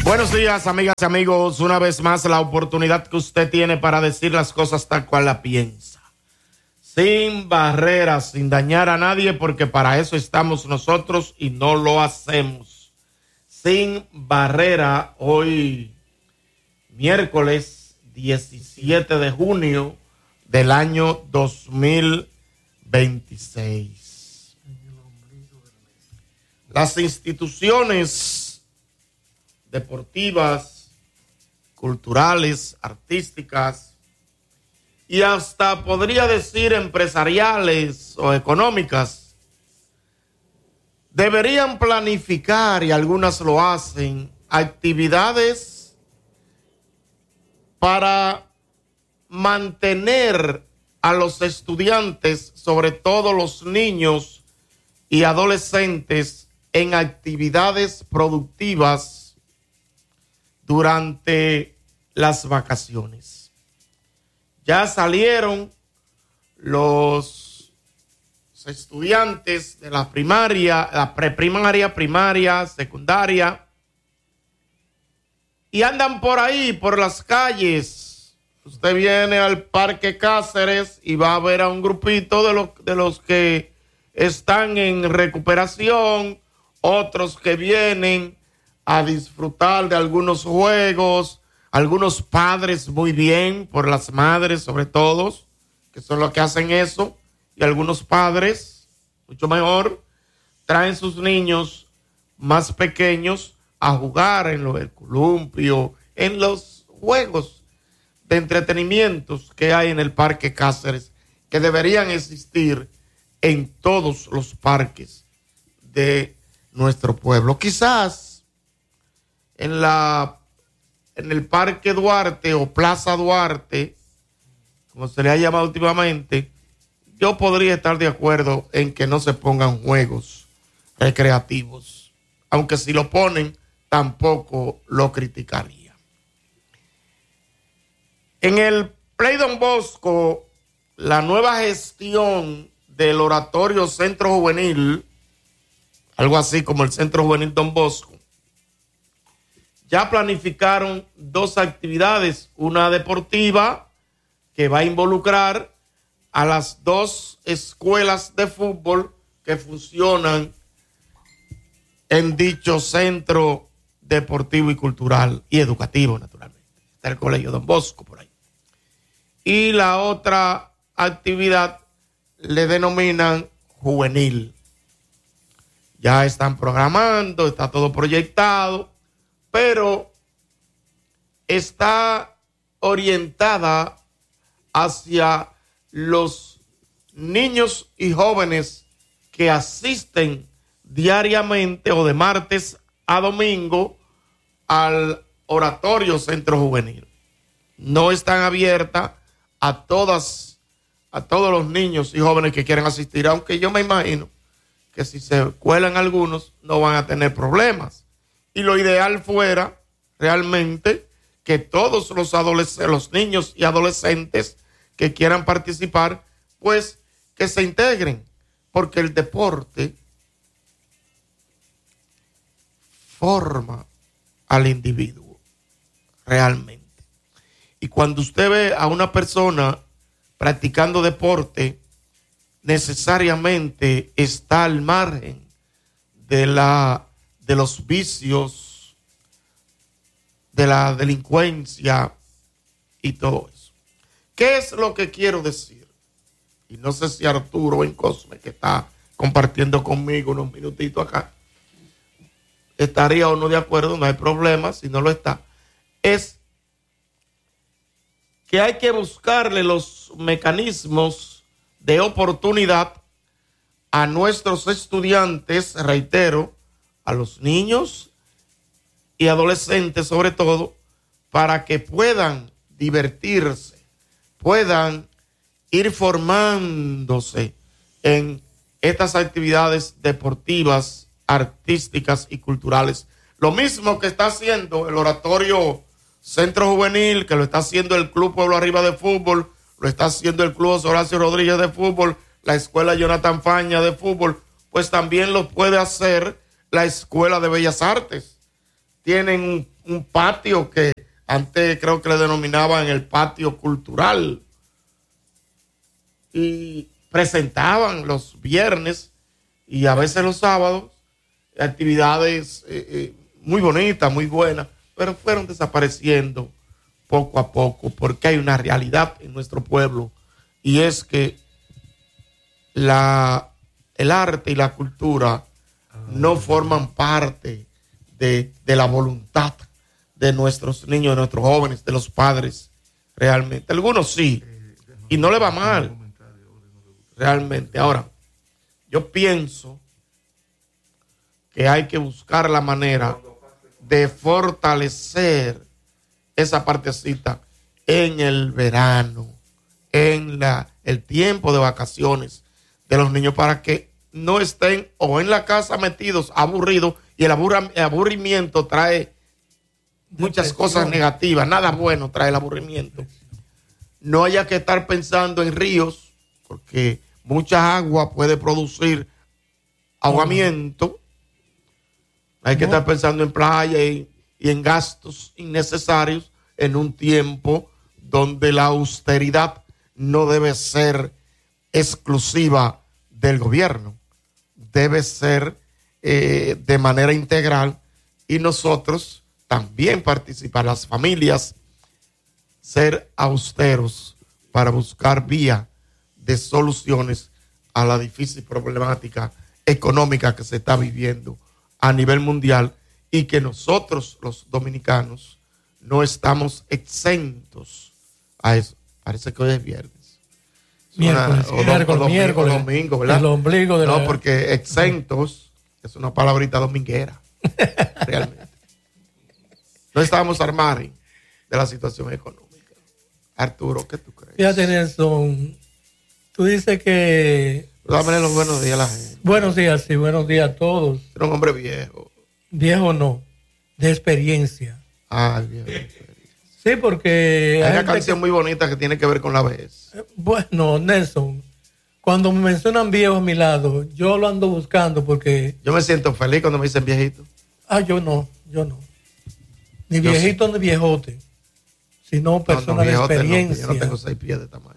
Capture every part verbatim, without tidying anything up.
Buenos días, amigas y amigos. Una vez más, la oportunidad que usted tiene para decir las cosas tal cual la piensa. Sin barreras, sin dañar a nadie, porque para eso estamos nosotros y no lo hacemos. Sin barrera, hoy, miércoles diecisiete de junio del año dos mil veintiséis. Las instituciones deportivas, culturales, artísticas y hasta podría decir empresariales o económicas deberían planificar, y algunas lo hacen, actividades para mantener a los estudiantes, sobre todo los niños y adolescentes, en actividades productivas durante las vacaciones. Ya salieron los estudiantes de la primaria, la preprimaria, primaria, secundaria, y andan por ahí, por las calles. Usted viene al Parque Cáceres y va a ver a un grupito de los, de los que están en recuperación, otros que vienen a disfrutar de algunos juegos, algunos padres muy bien, por las madres sobre todo, que son los que hacen eso, y algunos padres, mucho mejor, traen sus niños más pequeños a jugar en los columpios, en los juegos de entretenimientos que hay en el Parque Cáceres, que deberían existir en todos los parques de nuestro pueblo. Quizás en la en el Parque Duarte o Plaza Duarte, como se le ha llamado últimamente, yo podría estar de acuerdo en que no se pongan juegos recreativos, aunque si lo ponen tampoco lo criticaría. En el Play Don Bosco, la nueva gestión del Oratorio Centro Juvenil, algo así como el Centro Juvenil Don Bosco, ya planificaron dos actividades, una deportiva que va a involucrar a las dos escuelas de fútbol que funcionan en dicho centro deportivo y cultural y educativo, naturalmente. Está el Colegio Don Bosco por ahí. Y la otra actividad le denominan juvenil. Ya están programando, está todo proyectado, pero está orientada hacia los niños y jóvenes que asisten diariamente o de martes a domingo al Oratorio Centro Juvenil. No están abiertas a todas, a todos los niños y jóvenes que quieren asistir, aunque yo me imagino que si se cuelan algunos no van a tener problemas. Y lo ideal fuera realmente que todos los adolescentes, los niños y adolescentes que quieran participar, pues que se integren, porque el deporte forma al individuo realmente. Y cuando usted ve a una persona practicando deporte, necesariamente está al margen de la de los vicios, de la delincuencia y todo eso. ¿Qué es lo que quiero decir? Y no sé si Arturo en Cosme, que está compartiendo conmigo unos minutitos acá, estaría o no de acuerdo, no hay problema, si no lo está. Es que hay que buscarle los mecanismos de oportunidad a nuestros estudiantes, reitero, a los niños y adolescentes sobre todo, para que puedan divertirse, puedan ir formándose en estas actividades deportivas, artísticas y culturales. Lo mismo que está haciendo el Oratorio Centro Juvenil, que lo está haciendo el Club Pueblo Arriba de Fútbol, lo está haciendo el Club Horacio Rodríguez de Fútbol, la Escuela Jonathan Faña de Fútbol, pues también lo puede hacer la Escuela de Bellas Artes. Tienen un patio que antes creo que le denominaban el patio cultural. Y presentaban los viernes y a veces los sábados actividades eh, eh, muy bonitas, muy buenas, pero fueron desapareciendo poco a poco porque hay una realidad en nuestro pueblo y es que la, el arte y la cultura no forman parte de, de la voluntad de nuestros niños, de nuestros jóvenes, de los padres, realmente. Algunos sí, y no le va mal, realmente. Ahora, yo pienso que hay que buscar la manera de fortalecer esa partecita en el verano, en la, el tiempo de vacaciones de los niños para que no estén o en la casa metidos, aburridos, y el, aburra, el aburrimiento trae muchas cosas negativas, nada bueno trae el aburrimiento. No haya que estar pensando en ríos, porque mucha agua puede producir ahogamiento. Hay que estar pensando en playa y, y en gastos innecesarios en un tiempo donde la austeridad no debe ser exclusiva del gobierno, debe ser eh, de manera integral y nosotros también participar, las familias, ser austeros para buscar vía de soluciones a la difícil problemática económica que se está viviendo a nivel mundial y que nosotros los dominicanos no estamos exentos a eso. Parece que hoy es viernes. Miércoles, una, o miércoles, domingo, miércoles, domingo, ¿verdad? El ombligo de no, la... porque exentos es una palabrita dominguera, realmente. No estábamos al margen de la situación económica. Arturo, ¿qué tú crees? Fíjate, Nelson, tú dices que... Dámele los buenos días a la gente. Buenos días, sí, buenos días a todos. Era un hombre viejo. Viejo no, de experiencia. Ah, viejo. Sí, porque... Hay una canción que... muy bonita que tiene que ver con la vejez. Bueno, Nelson, cuando me mencionan viejo a mi lado, yo lo ando buscando porque... Yo me siento feliz cuando me dicen viejito. Ah, yo no, yo no. Ni yo viejito sí. Ni viejote, sino persona no, no, de experiencia. No, yo no tengo seis pies de tamaño.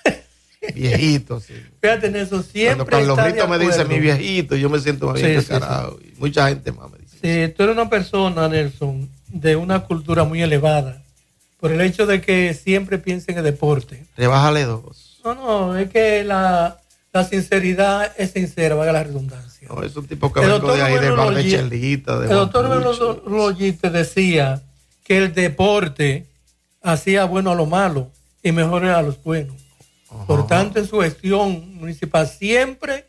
Viejito, sí. Fíjate en eso, siempre cuando Carlosito me dice mi viejito, yo me siento más bien sí, carajo. Sí, sí. Mucha gente más me dice. Sí, tú eres una persona, Nelson, de una cultura muy elevada. Por el hecho de que siempre piensa en el deporte. Rebájale dos. No, no, es que la, la sinceridad es sincera, valga la redundancia. No, es un tipo que vengo de ahí de bar de Chelita. De el doctor Loyite decía que el deporte hacía bueno a lo malo y mejor a los buenos. Ajá. Por tanto, en su gestión municipal siempre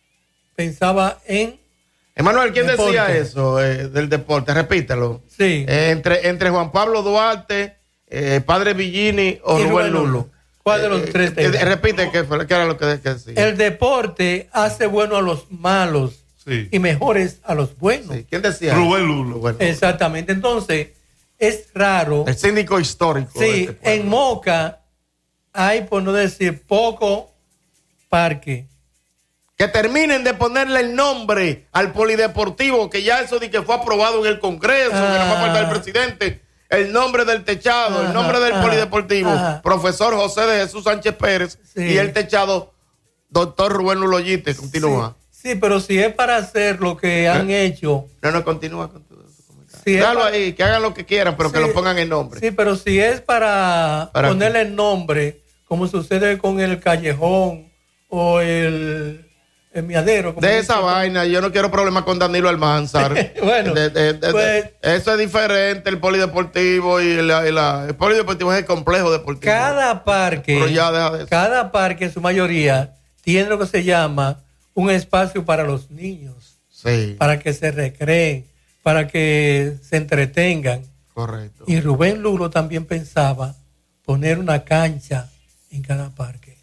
pensaba en... Emanuel, ¿quién deporte. decía eso eh, del deporte? Repítelo. Sí. Eh, entre, entre Juan Pablo Duarte... Eh, Padre Villini o y Rubén Lulo. ¿Cuál de los eh, tres? Eh, eh, repite qué era lo que, que decía. El deporte hace bueno a los malos sí. y mejores a los buenos. Sí. ¿Quién decía? Rubén Lulo. Bueno, exactamente. Entonces, es raro. El síndico histórico. Sí, este en Moca hay, por no decir poco, parque. Que terminen de ponerle el nombre al polideportivo, que ya eso de que fue aprobado en el Congreso, ah. que no va a faltar el presidente. El nombre del techado, ajá, el nombre del ajá, polideportivo, ajá. Profesor José de Jesús Sánchez Pérez, sí. Y el techado, doctor Rubén Luloyite, continúa. Sí, sí, pero si es para hacer lo que han ¿Eh? hecho. No, no, continúa con tu comentario. Si Déjalo para... ahí, que hagan lo que quieran, pero sí, que lo pongan el nombre. Sí, pero si es para, ¿Para ponerle qué? el nombre, como sucede con el Callejón o el... El miadero. De esa dice, vaina, yo no quiero problemas con Danilo Almanzar. bueno, de, de, de, pues, eso es diferente, el polideportivo y, la, y la, el polideportivo es el complejo deportivo. Cada parque, Pero ya deja de eso. cada parque en su mayoría tiene lo que se llama un espacio para los niños, sí. para que se recreen, para que se entretengan. Correcto. Y Rubén Lulo también pensaba poner una cancha en cada parque.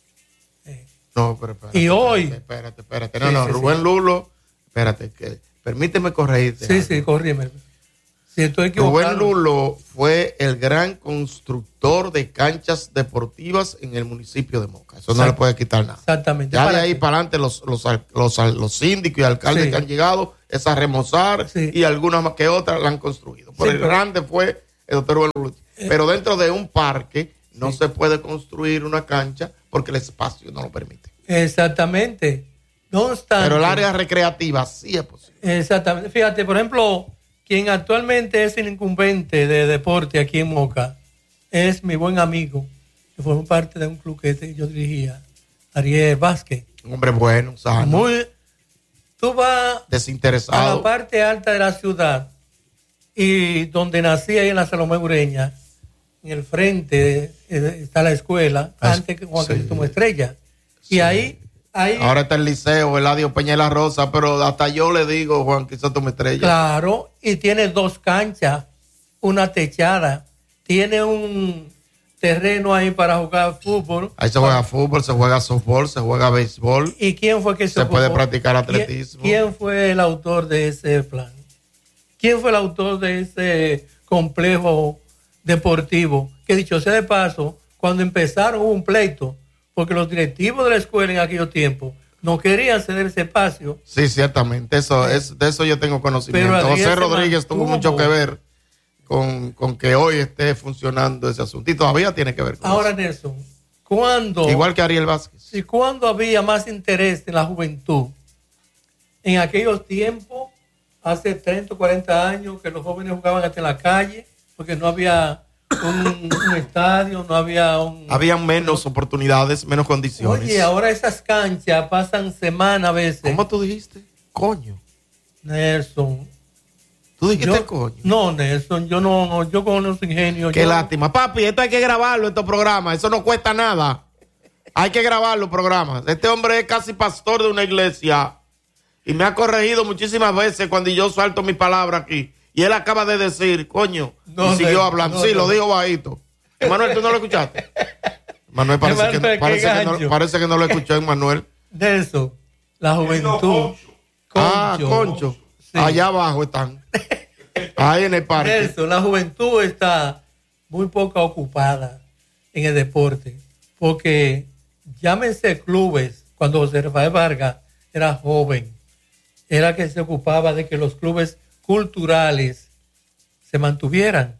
No, pero espérate. Y hoy. Espérate, espérate. No, sí, no, sí, Rubén sí. Lulo, espérate, que permíteme corregirte. Sí, algo. sí, corrígeme. Si estoy equivocado. Rubén Lulo fue el gran constructor de canchas deportivas en el municipio de Moca. Eso no le puede quitar nada. Exactamente. Ya de ahí para adelante los, los, los, los síndicos y alcaldes sí. que han llegado es a remozar sí. y algunas más que otras la han construido. Pero sí, el pero... grande fue el doctor Rubén Lulo. Eh. Pero dentro de un parque no sí. se puede construir una cancha porque el espacio no lo permite. Exactamente. No obstante, pero el área recreativa sí es posible. Exactamente. Fíjate, por ejemplo, quien actualmente es el incumbente de deporte aquí en Moca es mi buen amigo, que formó parte de un club que yo dirigía, Ariel Vázquez. Un hombre bueno, sano. Muy, tú vas desinteresado a la parte alta de la ciudad y donde nací ahí en la Salomé Ureña, en el frente está la escuela, es, antes que Juan Cristóbal sí. Estrella. Y sí. ahí, ahí... Ahora está el liceo, Eladio Peña y la Rosa, pero hasta yo le digo Juan Cristóbal Estrella. Claro, y tiene dos canchas, una techada, tiene un terreno ahí para jugar fútbol. Ahí se juega fútbol, se juega softball, se juega béisbol. ¿Y quién fue que se Se ocupó? Puede practicar atletismo. ¿Quién, ¿Quién fue el autor de ese plan? ¿Quién fue el autor de ese complejo deportivo? Que dicho sea de paso, cuando empezaron hubo un pleito, porque los directivos de la escuela en aquellos tiempos no querían ceder ese espacio. Sí, ciertamente, eso es, de eso yo tengo conocimiento. José Rodríguez tuvo mucho que ver con, con que hoy esté funcionando ese asunto y todavía tiene que ver con Ahora, eso. Nelson, ¿cuándo? Igual que Ariel Vázquez. ¿Y cuándo había más interés en la juventud? En aquellos tiempos, hace treinta o cuarenta años, que los jóvenes jugaban hasta en la calle, porque no había un, un estadio, no había un... Habían menos oportunidades, menos condiciones. Oye, ahora esas canchas pasan semanas a veces. ¿Cómo tú dijiste? Coño. Nelson. ¿Tú dijiste yo, coño? No, Nelson, yo no, no yo con los ingenios. Qué yo... lástima. Papi, esto hay que grabarlo, estos programas. Eso no cuesta nada. Hay que grabar los programas. Este hombre es casi pastor de una iglesia y me ha corregido muchísimas veces cuando yo salto mi palabra aquí. Y él acaba de decir, coño, no, y siguió no, hablando. No, sí, no. lo dijo bajito. Emanuel, ¿tú no lo escuchaste? Manuel parece, Emanuel, que, parece, que no, parece que no lo escuchó, Emanuel. Nelson, la juventud. Concho. Ah, Concho. Sí. Allá abajo están. Ahí en el parque. Nelson, la juventud está muy poco ocupada en el deporte. Porque llámense clubes, cuando José Rafael Vargas era joven, era que se ocupaba de que los clubes culturales se mantuvieran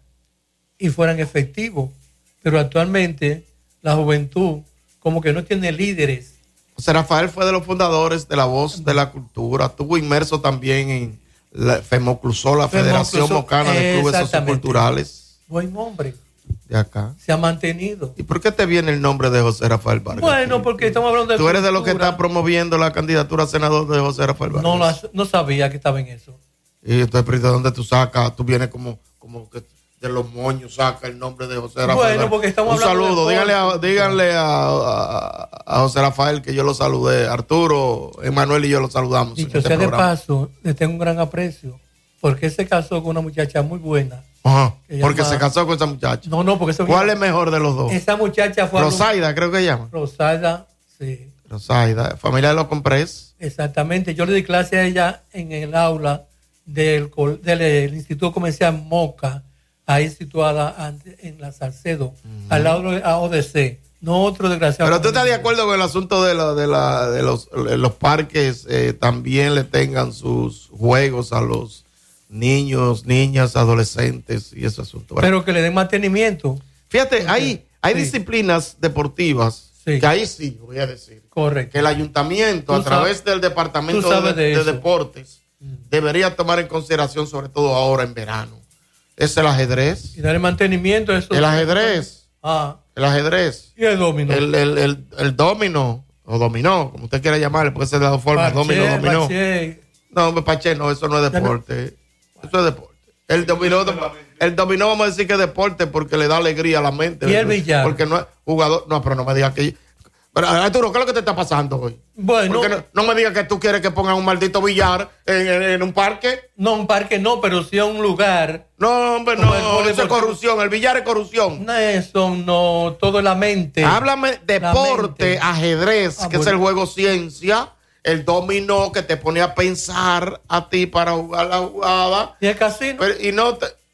y fueran efectivos. Pero actualmente la juventud como que no tiene líderes. José Rafael fue de los fundadores de La Voz de la Cultura. Estuvo inmerso también en la FEMOCLUSO, la Federación Mocana de Clubes Socioculturales. Buen hombre. De acá. Se ha mantenido. ¿Y por qué te viene el nombre de José Rafael Vargas? Bueno, porque estamos hablando de Tú eres de los que está promoviendo la candidatura a senador de José Rafael Vargas. No, la, no sabía que estaba en eso. Y entonces, ¿de dónde tú sacas? Tú vienes como, como que de los moños saca el nombre de José Rafael. Bueno, porque estamos Un hablando saludo, de díganle, a, díganle a, a, a José Rafael que yo lo saludé. Arturo, Emanuel y yo lo saludamos. Dicho sea de paso, le tengo un gran aprecio, porque él se casó con una muchacha muy buena. Ajá, porque llama... se casó con esa muchacha. No, no, porque eso ¿Cuál es mejor de los dos? Esa muchacha fue Rosaida, algún... creo que llama. Rosaida, sí. Rosaida, familia de los Comprés. Exactamente, yo le di clase a ella en el aula del, del, del Instituto Comercial Moca, ahí situada en la Salcedo, uh-huh. al lado de A O D C. No otro desgraciado. Pero tú estás de acuerdo con el asunto de, la, de, la, de los, los parques eh, también le tengan sus juegos a los niños, niñas, adolescentes y ese asunto. ¿Verdad? Pero que le den mantenimiento. Fíjate, hay, hay sí. disciplinas deportivas sí. que ahí sí, voy a decir. Correcto. Que el ayuntamiento, a través sabes, del Departamento de, de, de Deportes, mm. debería tomar en consideración, sobre todo ahora en verano. Es el ajedrez. Y darle mantenimiento a eso. El ajedrez. Ah. El ajedrez. Y el dominó. El, el, el, el domino, o dominó, como usted quiera llamarle, porque se de dos formas, domino, dominó. Paché. No, hombre, Paché, no, eso no es deporte. Eso es deporte. El dominó, el dominó vamos a decir que es deporte porque le da alegría a la mente. Y el billar. Porque no es jugador. No, pero no me digas que... Pero, Arturo, ¿qué es lo que te está pasando hoy? Bueno. Porque no, no me digas que tú quieres que pongan un maldito billar en, en, en un parque. No, un parque no, pero sí a un lugar. No, hombre, no. Eso es corrupción. El billar es corrupción. No, eso no. Todo es la mente. Háblame deporte, mente. Ajedrez, ah, que bueno. es el juego ciencia. El dominó que te pone a pensar a ti para jugar la jugada. ¿Y el casino? Pero, y no te,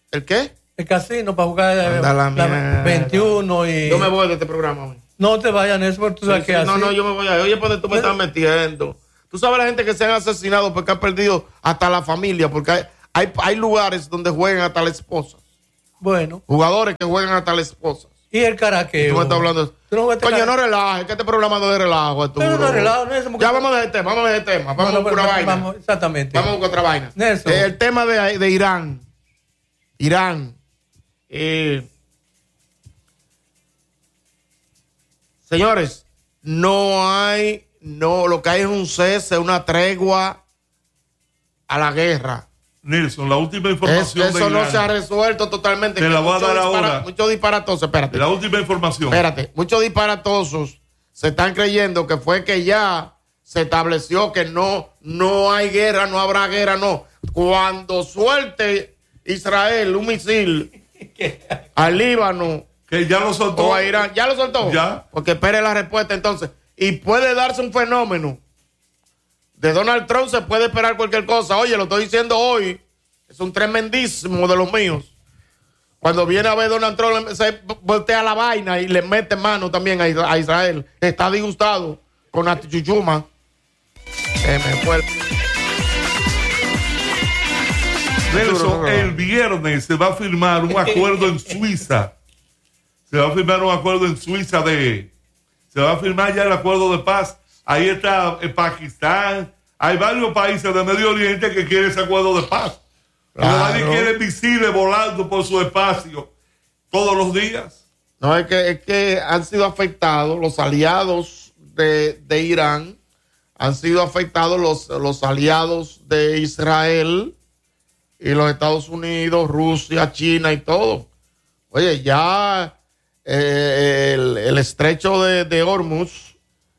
¿El qué? El casino para jugar eh, Anda la la mierda. veintiuno y... Yo me voy de este programa hoy. No te vayan, eso porque tú sabes Sí, que sí, así... no, no, yo me voy a ir. Oye, ¿por dónde tú me estás metiendo? Tú sabes la gente que se han asesinado porque han perdido hasta la familia, porque hay, hay, hay lugares donde juegan hasta la esposa. Bueno. Jugadores que juegan hasta la esposa. Y el caraqueo. Tú me estás hablando de ¿Tú no ves este Coño, cara- no relajes, que este programa no es de relajo, Arturo. No, no, relajo, no es eso, porque- Ya vamos a dejar el tema, vamos a dejar el tema. Vamos No, no, a buscar pero- otra vaina. vamos, exactamente. Vamos a buscar otra vaina. Nelson. Eh, el tema de, de Irán. Irán. Eh, señores, no hay, no, lo que hay es un cese, una tregua a la guerra. Nelson, la última Es- información eso de no Irán. se ha resuelto totalmente. Te la voy a Muchos dar dispara- ahora. Muchos disparatosos, espérate. La última información. Espérate, muchos disparatosos se están creyendo que fue que ya se estableció que no, no hay guerra, no habrá guerra, no. Cuando suelte Israel un misil al Líbano Que ya lo soltó. o a Irán, ¿ya lo soltó? Ya. Porque espere la respuesta entonces. Y puede darse un fenómeno. De Donald Trump se puede esperar cualquier cosa. Oye, lo estoy diciendo hoy. Es un tremendísimo de los míos. Cuando viene a ver Donald Trump, se voltea la vaina y le mete mano también a Isra- a Israel. Está disgustado con la chuchuma. Eh, me fue el- Nelson, el viernes se va a firmar un acuerdo en Suiza. Se va a firmar un acuerdo en Suiza de... Se va a firmar ya el acuerdo de paz. Ahí está eh, Pakistán. Hay varios países de Medio Oriente que quieren ese acuerdo de paz. Pero Claro. nadie quiere misiles volando por su espacio todos los días. No, es que, es que han sido afectados los aliados de, de Irán, han sido afectados los, los aliados de Israel y los Estados Unidos, Rusia, China y todo. Oye, ya eh, el, el estrecho de, de Hormuz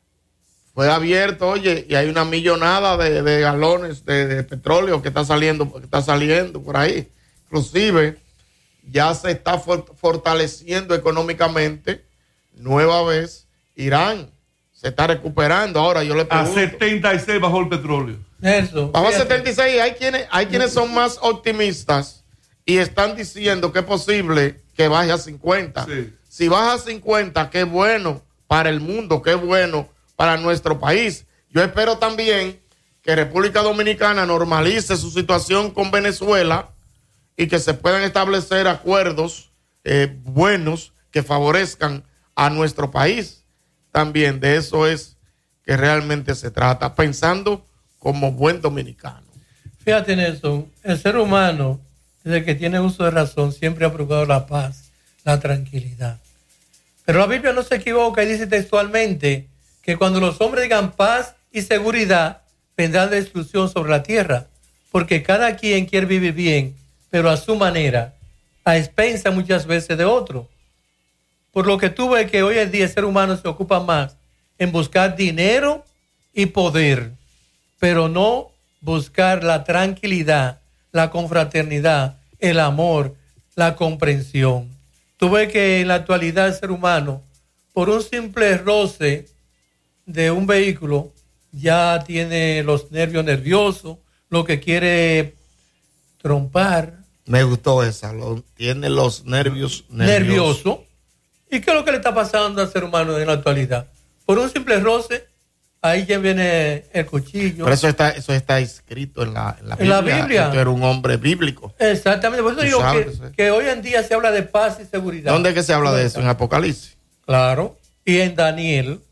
fue abierto, oye, y hay una millonada de, de galones de, de petróleo que está saliendo, que está saliendo por ahí. Inclusive ya se está for- fortaleciendo económicamente. Nueva vez, Irán se está recuperando. Ahora yo le A pregunto. setenta y seis bajó el petróleo. Nelson. Bajo fíjate. setenta y seis, hay quienes, hay quienes son más optimistas y están diciendo que es posible que baje a cincuenta. Sí. Si baja a cincuenta, qué bueno para el mundo, qué bueno para nuestro país. Yo espero también que República Dominicana normalice su situación con Venezuela y que se puedan establecer acuerdos eh, buenos que favorezcan a nuestro país. También de eso es que realmente se trata, pensando como buen dominicano. Fíjate, Nelson, el ser humano, desde que tiene uso de razón, siempre ha procurado la paz, la tranquilidad. Pero la Biblia no se equivoca y dice textualmente que cuando los hombres digan paz y seguridad, vendrá destrucción sobre la tierra, porque cada quien quiere vivir bien, pero a su manera, a expensa muchas veces de otro. Por lo que tú ves que hoy en día el ser humano se ocupa más en buscar dinero y poder, pero no buscar la tranquilidad, la confraternidad, el amor, la comprensión. Tú ves que en la actualidad el ser humano, por un simple roce de un vehículo, ya tiene los nervios nerviosos, lo que quiere trompar, Me gustó esa, lo, tiene los nervios nervioso. nerviosos. ¿Y qué es lo que le está pasando al ser humano en la actualidad? Por un simple roce, ahí ya viene el cuchillo. Pero eso está, eso está escrito en la, en la En Biblia. la Biblia. Tú eres un hombre bíblico. Exactamente, por eso Tú digo sabes que, que sí. que hoy en día se habla de paz y seguridad. ¿Dónde es que se habla de eso? En Apocalipsis. Claro. Y en Daniel,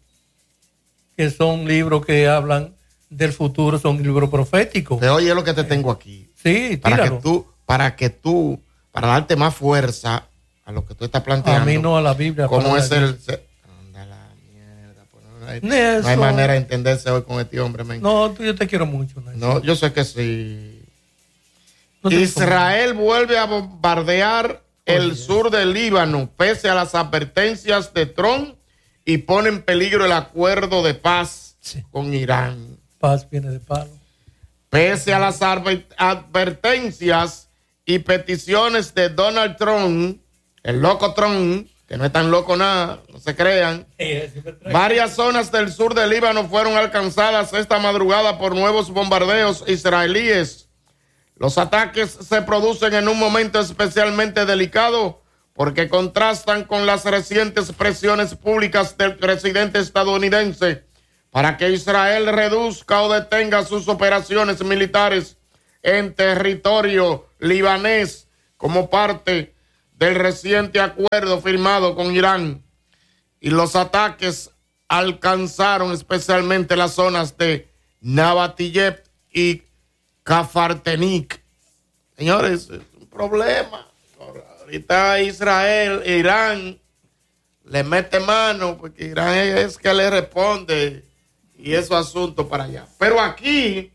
que son libros que hablan del futuro, son libros proféticos. Te oye lo que te tengo aquí. Sí, Para tíralo. que tú, para que tú, para darte más fuerza a lo que tú estás planteando. A mí no, a la Biblia. ¿Cómo para es la el... se- Anda la mierda, pues no hay, Nelson. no hay manera de entenderse hoy con este hombre, men. No, tú, yo te quiero mucho. Nelson. No, yo sé que sí. No te Israel vuelve a bombardear el sur del Líbano, pese a las advertencias de Trump, y pone en peligro el acuerdo de paz Sí. con Irán. Paz viene de palo. Pese a las adver- advertencias y peticiones de Donald Trump, el loco Trump, que no es tan loco nada, no se crean, varias zonas del sur del Líbano fueron alcanzadas esta madrugada por nuevos bombardeos israelíes. Los ataques se producen en un momento especialmente delicado porque contrastan con las recientes presiones públicas del presidente estadounidense para que Israel reduzca o detenga sus operaciones militares en territorio libanés como parte del reciente acuerdo firmado con Irán. Y los ataques alcanzaron especialmente las zonas de Nabatiyeb y Kafartenik. Señores, es un problema. Ahorita Israel, Irán le mete mano porque Irán es que le responde y eso asunto para allá. Pero aquí,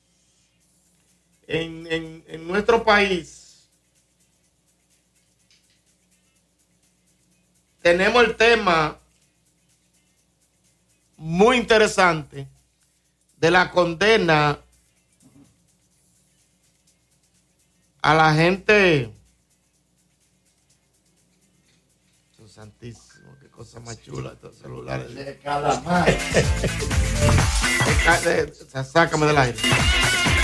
en, en, en nuestro país, tenemos el tema muy interesante de la condena a la gente. Dios santísimo, qué cosa más chula estos celulares. De calamar. Sácame del aire.